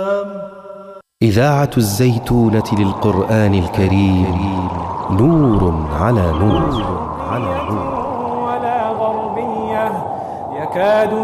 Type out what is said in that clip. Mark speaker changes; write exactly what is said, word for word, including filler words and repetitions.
Speaker 1: إذاعة الزيتونة للقرآن الكريم، نور على نور على نور.
Speaker 2: ولا غربية يكاد